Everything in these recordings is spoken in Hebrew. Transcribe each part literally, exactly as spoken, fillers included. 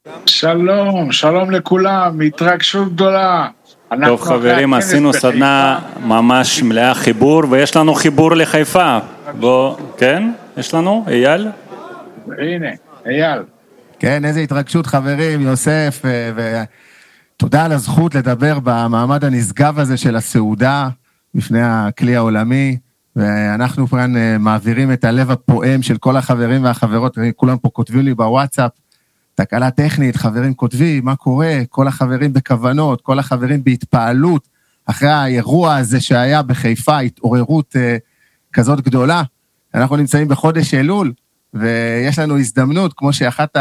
שלום, שלום לכולם, התרגשות גדולה. טוב חברים, עשינו סדנה ממש מלאה חיבור, ויש לנו חיבור לחיפה. בוא, כן? יש לנו? אייל? הנה, אייל. כן, איזה התרגשות חברים, יוסף, ותודה על הזכות לדבר במעמד הנשגב הזה של הסעודה, בפני הכלי העולמי, ואנחנו כאן מעבירים את הלב הפועם של כל החברים והחברות, כולם פה כותבים לי בוואטסאפ, תקלה טכנית, חברים כותבים, מה קורה, כל החברים בכוונות, כל החברים בהתפעלות, אחרי האירוע הזה שהיה בחיפה, התעוררות אה, כזאת גדולה, אנחנו נמצאים בחודש אלול, ויש לנו הזדמנות, כמו שאחת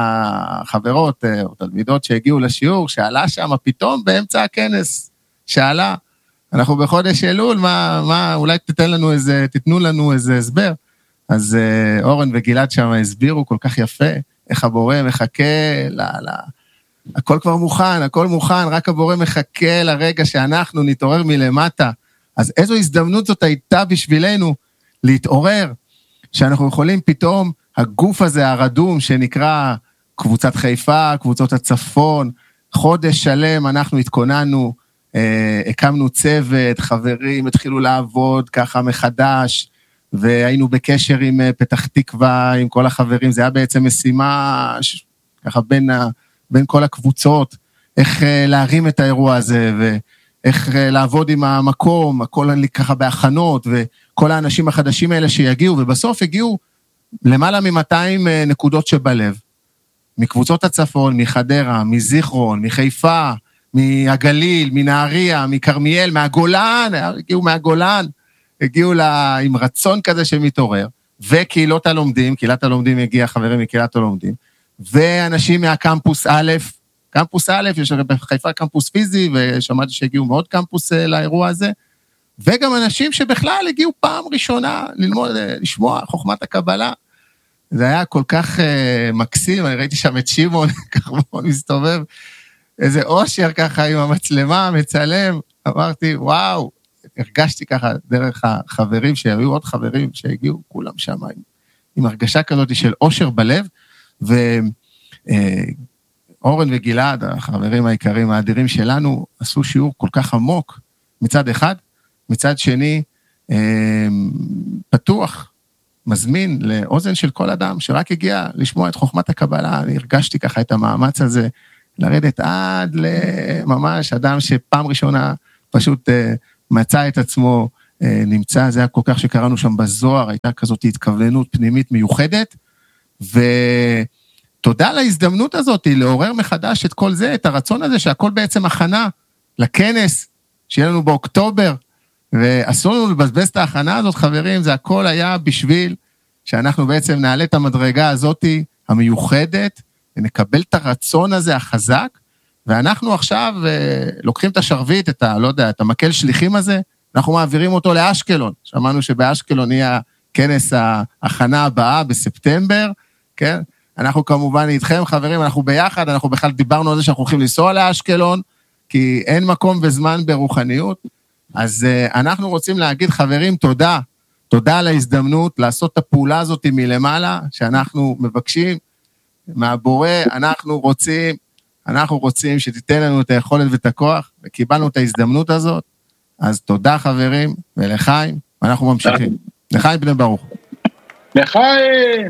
החברות, אה, או תלמידות שהגיעו לשיעור, שאלה שם פתאום באמצע הכנס, שאלה, אנחנו בחודש אלול, מה, מה, אולי תתן לנו איזה, תתנו לנו איזה הסבר, אז אה, אורן וגלעד שם הסבירו כל כך יפה, איך הבורא מחכה, לה, לה. הכל כבר מוכן, הכל מוכן, רק הבורא מחכה לרגע שאנחנו נתעורר מלמטה. אז איזו הזדמנות זאת הייתה בשבילנו להתעורר, שאנחנו יכולים פתאום, הגוף הזה הרדום שנקרא קבוצת חיפה, קבוצות הצפון, חודש שלם אנחנו התכוננו, אה, הקמנו צוות, חברים התחילו לעבוד ככה מחדש, והיינו בקשר עם פתח תקווה, עם כל החברים, זה היה בעצם משימה, ככה בין, בין כל הקבוצות, איך להרים את האירוע הזה, ואיך לעבוד עם המקום, הכל ככה בהכנות, וכל האנשים החדשים האלה שיגיעו, ובסוף הגיעו למעלה מ-מאתיים נקודות שבלב, מקבוצות הצפון, מחדרה, מזיכרון, מחיפה, מהגליל, מנהריה, מקרמיאל, מהגולן, הגיעו מהגולן, הגיעו לה עם רצון כזה שמתעורר, וקהילות הלומדים, קהילת הלומדים הגיע חברים מקהילת הלומדים, ואנשים מהקמפוס א', קמפוס א', יש בחיפה קמפוס פיזי, ושמעתי שהגיעו מאוד קמפוס לאירוע הזה, וגם אנשים שבכלל הגיעו פעם ראשונה ללמוד, לשמוע חוכמת הקבלה, זה היה כל כך uh, מקסים, אני ראיתי שם את שימון, ככה מאוד מסתובב, איזה אושר ככה עם המצלמה, מצלם, אמרתי וואו, הרגשתי ככה דרך החברים, שהיו עוד חברים שהגיעו כולם שם, עם, עם הרגשה כזאת של אושר בלב, ואורן וגלעד, החברים העיקרים האדירים שלנו, עשו שיעור כל כך עמוק, מצד אחד, מצד שני, פתוח, מזמין לאוזן של כל אדם, שרק הגיע לשמוע את חוכמת הקבלה, אני הרגשתי ככה את המאמץ הזה, לרדת עד לממש אדם שפעם ראשונה פשוט מצא את עצמו, נמצא, זה היה כל כך שקראנו שם בזוהר, הייתה כזאת התכווננות פנימית מיוחדת, ותודה להזדמנות הזאת, לעורר מחדש את כל זה, את הרצון הזה, שהכל בעצם הכנה לכנס, שיהיה לנו באוקטובר, ואסור לנו לבזבז את ההכנה הזאת, חברים, זה הכל היה בשביל, שאנחנו בעצם נעלה את המדרגה הזאת, המיוחדת, ונקבל את הרצון הזה החזק, ואנחנו עכשיו לוקחים את השרביט, את ה, לא יודע, את המקל שליחים הזה, אנחנו מעבירים אותו לאשקלון. שמענו שבאשקלון יהיה כנס ההכנה הבאה בספטמבר, כן? אנחנו כמובן איתכם, חברים, אנחנו ביחד, אנחנו בכלל דיברנו על זה שאנחנו הולכים לנסוע לאשקלון, כי אין מקום בזמן ברוחניות, אז אנחנו רוצים להגיד, חברים, תודה, תודה על ההזדמנות לעשות את הפעולה הזאת מלמעלה, שאנחנו מבקשים מהבורא, אנחנו רוצים, אנחנו רוצים שתיתן לנו את היכולת ואת הכוח, וקיבלנו את ההזדמנות הזאת, אז תודה חברים, ולחיים, ואנחנו ממשיכים. לחיים בני ברוך. לחיים!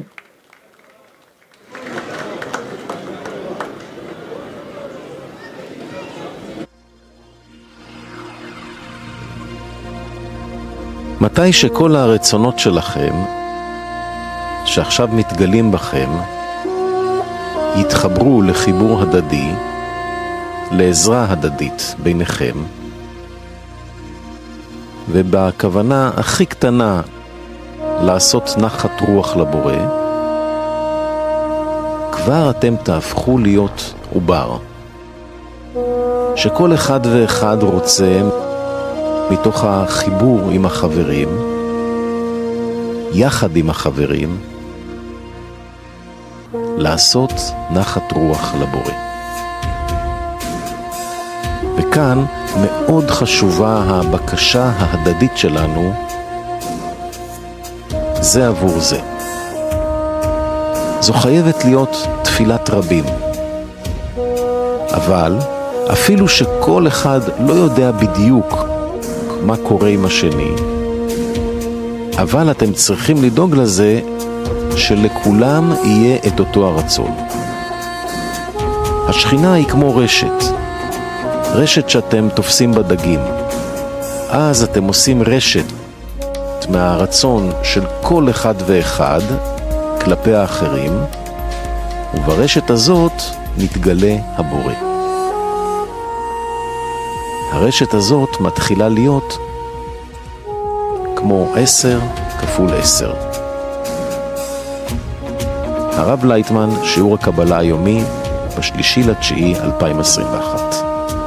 מתי שכל הרצונות שלכם, שעכשיו מתגלים בכם, יתחברו לחיבור הדדי, לעזרה הדדית ביניכם, ובכוונה הכי קטנה לעשות נחת רוח לבורא, כבר אתם תהפכו להיות עובר, שכל אחד ואחד רוצה מתוך החיבור עם החברים, יחד עם החברים, לעשות נחת רוח לבורא. וכאן מאוד חשובה הבקשה ההדדית שלנו, זה עבור זה. זו חייבת להיות תפילת רבים, אבל אפילו שכל אחד לא יודע בדיוק מה קורה עם השני, אבל אתם צריכים לדאוג לזה שלכולם יהיה את אותו הרצון. השכינה היא כמו רשת, רשת שאתם תופסים בדגים. אז אתם עושים רשת מהרצון של כל אחד ואחד כלפי האחרים, וברשת הזאת מתגלה הבורא. הרשת הזאת מתחילה להיות כמו עשר כפול עשר. הרב לייטמן, שיעור הקבלה היומי, בשלישי לתשיעי אלפיים עשרים ואחת.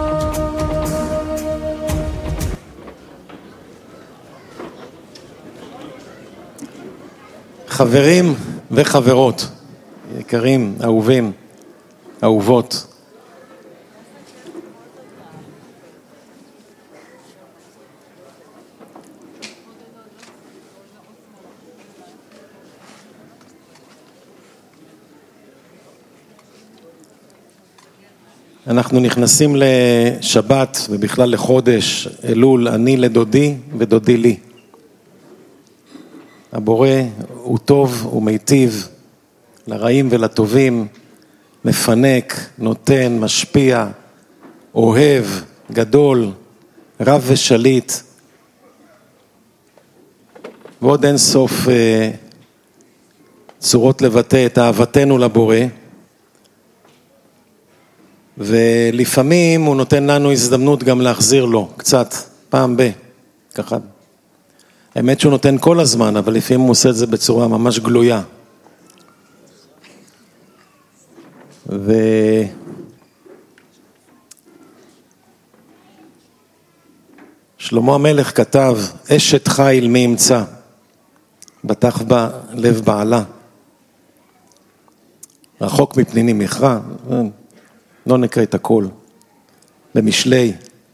חברים וחברות, יקרים, אהובים, אהובות, אנחנו נכנסים לשבת ובכלל לחודש אלול, אני לדודי ודודי לי. הבורא הוא טוב, הוא מיטיב, לרעים ולטובים, מפנק, נותן, משפיע, אוהב, גדול, רב ושליט. ועוד אין סוף אה, צורות לבטא את אהבתנו לבורא. ולפעמים הוא נותן לנו הזדמנות גם להחזיר לו, קצת, פעם ב, ככה. האמת שהוא נותן כל הזמן, אבל לפעמים הוא עושה את זה בצורה ממש גלויה. ו... שלמה המלך כתב, אשת חיל מי ימצא, בטח בה לב בעלה. רחוק מפניני מכרע, לא נקרא את הכל, במשלי.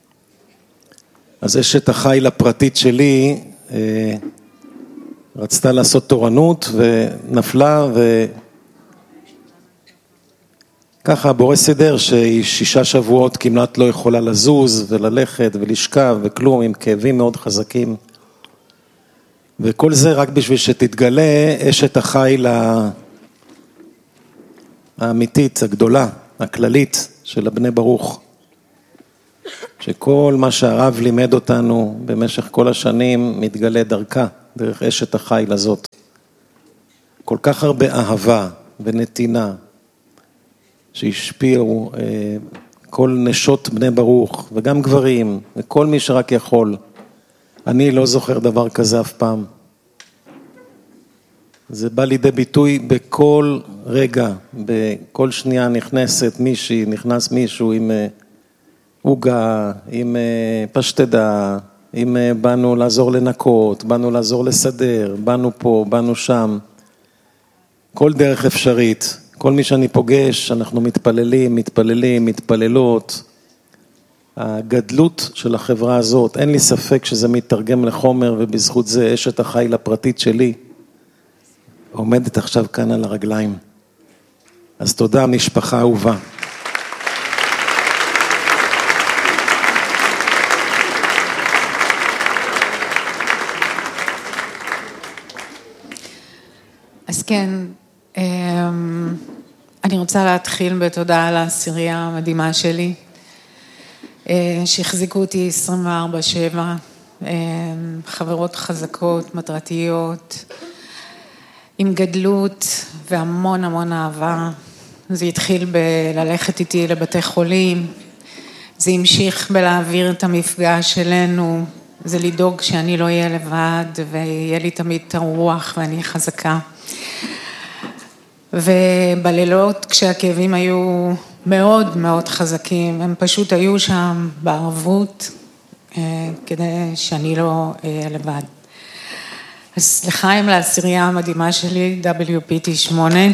אז אשת החיל הפרטית שלי, אה, רצתה לעשות תורנות ונפלה, וככה הבורא סידר שהיא שישה שבועות כמעט לא יכולה לזוז וללכת ולשכב וכלום, עם כאבים מאוד חזקים. וכל זה רק בשביל שתתגלה אשת החיל האמיתית, הגדולה, הכללית של הבני ברוך. שכל מה שהרב לימד אותנו במשך כל השנים מתגלה דרכה, דרך אשת החיל הזאת. כל כך הרבה אהבה ונתינה שהשפיעו אה, כל נשות בני ברוך וגם גברים וכל מי שרק יכול. אני לא זוכר דבר כזה אף פעם. זה בא לידי ביטוי בכל רגע, בכל שנייה נכנסת מישהי, נכנס מישהו עם עוגה, עם פשטדה, עם באנו לעזור לנקות, באנו לעזור לסדר, באנו פה, באנו שם. כל דרך אפשרית, כל מי שאני פוגש, אנחנו מתפללים, מתפללים, מתפללות. הגדלות של החברה הזאת, אין לי ספק שזה מתרגם לחומר, ובזכות זה אשת החיל הפרטית שלי עומדת עכשיו כאן על הרגליים. אז תודה, משפחה אהובה. אז כן, אני רוצה להתחיל בתודה על העשירייה המדהימה שלי, שהחזיקו אותי עשרים וארבע שבע, חברות חזקות, מטרתיות, עם גדלות והמון המון אהבה. זה התחיל בללכת איתי לבתי חולים, זה המשיך בלהעביר את המפגש שלנו, זה לדאוג שאני לא אהיה לבד ויהיה לי תמיד את הרוח ואני חזקה. ובלילות כשהכאבים היו מאוד מאוד חזקים, הם פשוט היו שם בערבות כדי שאני לא אהיה לבד. אז לחיים לעשירייה המדהימה שלי, דאבליו פי טי שמונה.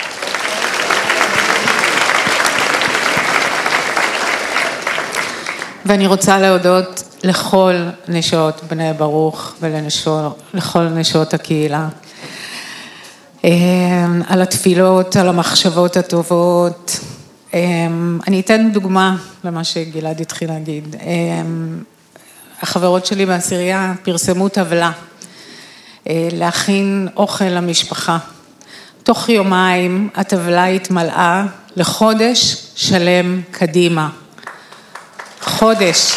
ואני רוצה להודות לכל נשות בני ברוך ולכל נשות הקהילה. על התפילות, על המחשבות הטובות, אני אתן דוגמה למה שגלעד התחיל להגיד. החברות שלי בעשירייה פרסמו טבלה להכין אוכל למשפחה. תוך יומיים הטבלה התמלאה לחודש שלם קדימה. חודש.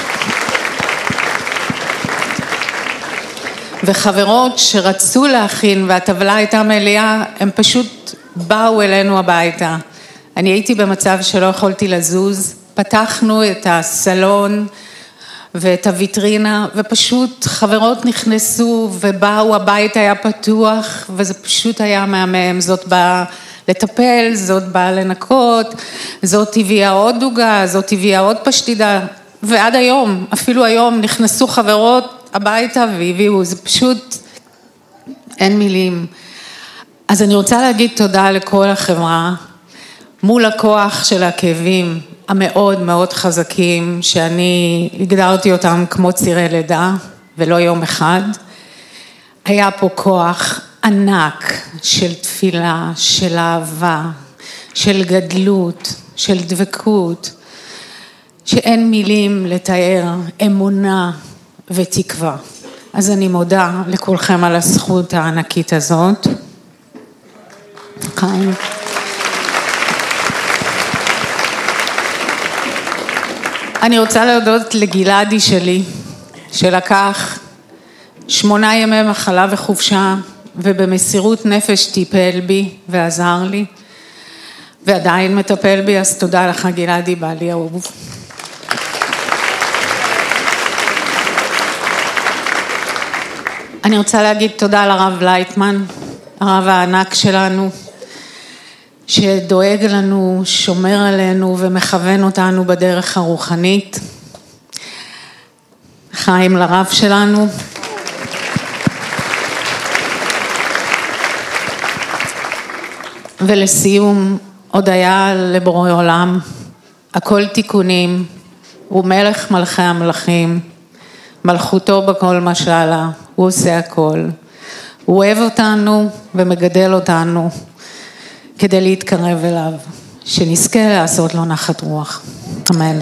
וחברות שרצו להכין והטבלה הייתה מלאה, הם פשוט באו אלינו הביתה. אני הייתי במצב שלא יכולתי לזוז, פתחנו את הסלון ואת הוויטרינה, ופשוט חברות נכנסו ובאו, הבית היה פתוח, וזה פשוט היה מהמם. זאת באה לטפל, זאת באה לנקות, זאת הביאה עוד דוגה, זאת הביאה עוד פשטידה, ועד היום, אפילו היום, נכנסו חברות הביתה והביאו, זה פשוט אין מילים. אז אני רוצה להגיד תודה לכל החברה, מול הכוח של הכאבים המאוד מאוד חזקים, שאני הגדרתי אותם כמו צירי לידה, ולא יום אחד. היה פה כוח ענק של תפילה, של אהבה, של גדלות, של דבקות, שאין מילים לתאר, אמונה ותקווה. אז אני מודה לכולכם על הזכות הענקית הזאת. חיים. אני רוצה להודות לגלעדי שלי, שלקח שמונה ימי מחלה וחופשה, ובמסירות נפש טיפל בי ועזר לי, ועדיין מטפל בי, אז תודה לך גלעדי, בעלי אהוב. אני רוצה להגיד תודה לרב לייטמן, הרב הענק שלנו, שדואג לנו, שומר עלינו ומכוון אותנו בדרך הרוחנית. חיים לרב שלנו. ולסיום, הודיה לבורא עולם, הכל תיקונים, הוא מלך מלכי המלכים, מלכותו בכל משלה, הוא עושה הכל. הוא אוהב אותנו ומגדל אותנו כדי להתקרב אליו, שנזכה לעשות לו נחת רוח. אמן.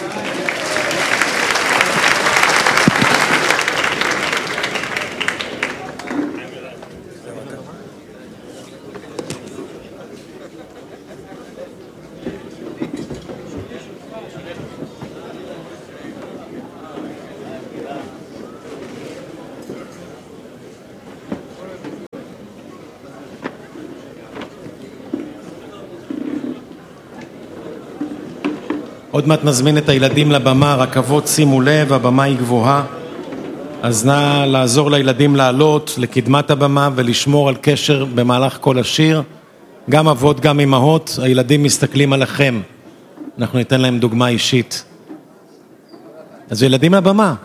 עוד מעט נזמין את הילדים לבמה, רכבות שימו לב, הבמה היא גבוהה, אז נא לעזור לילדים לעלות לקדמת הבמה ולשמור על קשר במהלך כל השיר, גם אבות גם אמהות, הילדים מסתכלים עליכם, אנחנו ניתן להם דוגמה אישית. אז ילדים לבמה.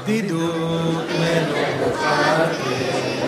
בדידות מנוחתך,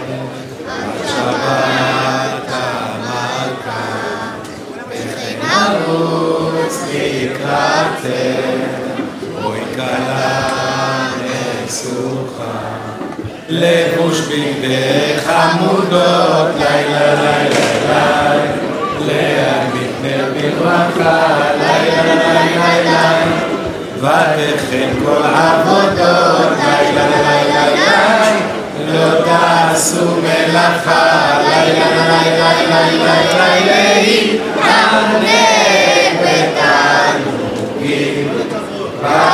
שבת המלכה, וכן נרוץ לקראתך, אוי כלה נסוכה, לבוש בגדי חמודות, לילה לילה לילה, להגבית נר בברכה, לילה לילה לילה, ותכן כל עבודות, לילה לילה לילה, לא תעשו מלאכה, לילה לילה לילה לילה, להתענג בתענוגים.